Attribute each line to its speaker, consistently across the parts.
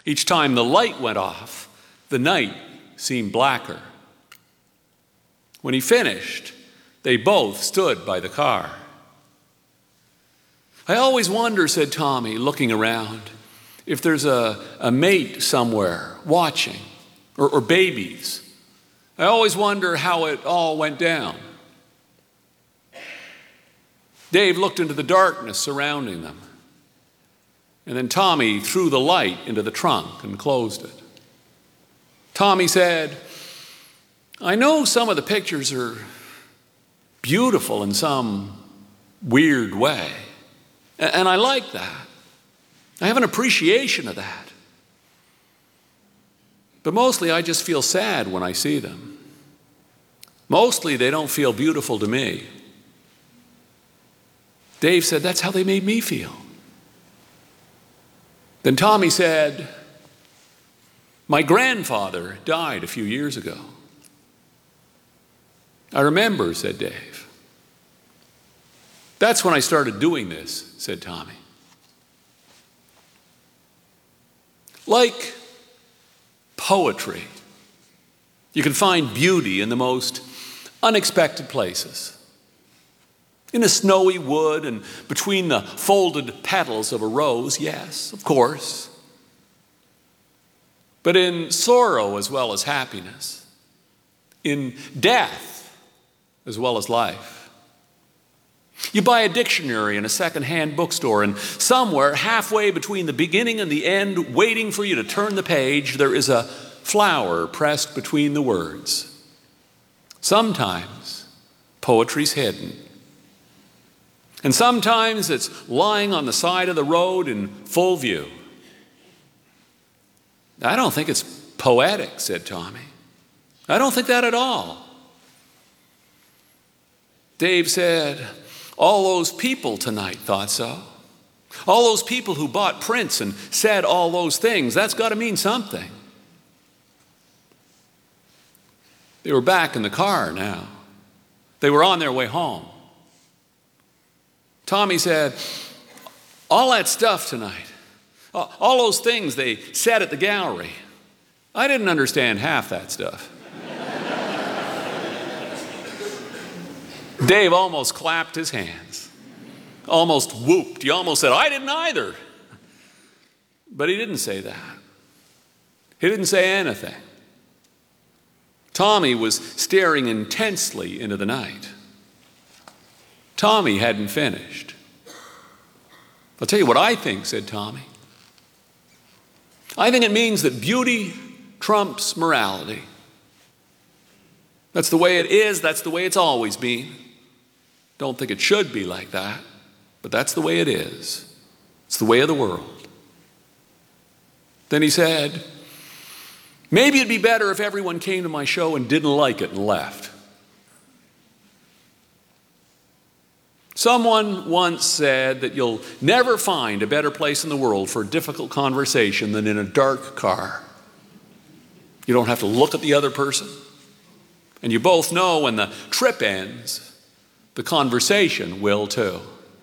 Speaker 1: Each time the light went off, the night seemed blacker. When he finished, they both stood by the car. I always wonder, said Tommy, looking around, if there's a mate somewhere watching, or babies. I always wonder how it all went down. Dave looked into the darkness surrounding them. And then Tommy threw the light into the trunk and closed it. Tommy said, I know some of the pictures are beautiful in some weird way. And I like that. I have an appreciation of that. But mostly I just feel sad when I see them. Mostly they don't feel beautiful to me. Dave said, that's how they made me feel. Then Tommy said, my grandfather died a few years ago. I remember, said Dave. That's when I started doing this, said Tommy. Like poetry, you can find beauty in the most unexpected places. In a snowy wood and between the folded petals of a rose, yes, of course. But in sorrow as well as happiness. In death as well as life. You buy a dictionary in a second-hand bookstore, and somewhere halfway between the beginning and the end, waiting for you to turn the page, there is a flower pressed between the words. Sometimes poetry's hidden. And sometimes it's lying on the side of the road in full view. I don't think it's poetic, said Tommy. I don't think that at all. Dave said, all those people tonight thought so. All those people who bought prints and said all those things, that's got to mean something. They were back in the car now. They were on their way home. Tommy said, all that stuff tonight, all those things they said at the gallery, I didn't understand half that stuff. Dave almost clapped his hands, almost whooped. He almost said, I didn't either. But he didn't say that. He didn't say anything. Tommy was staring intensely into the night. Tommy hadn't finished. I'll tell you what I think, said Tommy. I think it means that beauty trumps morality. That's the way it is. That's the way it's always been. Don't think it should be like that, but that's the way it is. It's the way of the world. Then he said, maybe it'd be better if everyone came to my show and didn't like it and left. Someone once said that you'll never find a better place in the world for a difficult conversation than in a dark car. You don't have to look at the other person. And you both know when the trip ends, the conversation will too.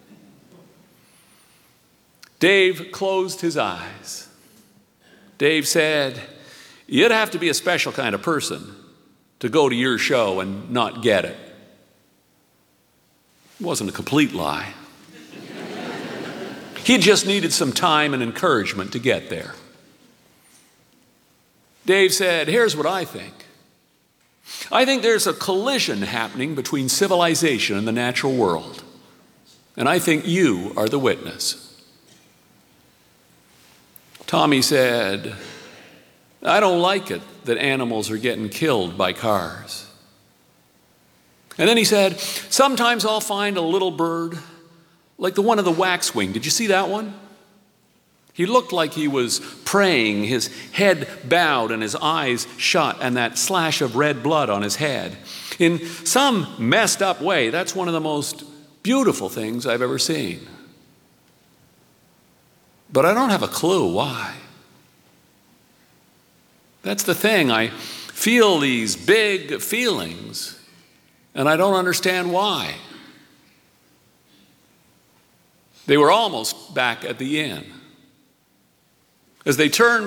Speaker 1: Dave closed his eyes. Dave said, you'd have to be a special kind of person to go to your show and not get it. It wasn't a complete lie. He just needed some time and encouragement to get there. Dave said, here's what I think. I think there's a collision happening between civilization and the natural world. And I think you are the witness. Tommy said, I don't like it that animals are getting killed by cars. And then he said, sometimes I'll find a little bird like the one of the waxwing. Did you see that one? He looked like he was praying, his head bowed and his eyes shut, and that slash of red blood on his head. In some messed up way, that's one of the most beautiful things I've ever seen. But I don't have a clue why. That's the thing. I feel these big feelings, and I don't understand why. They were almost back at the inn. As they turned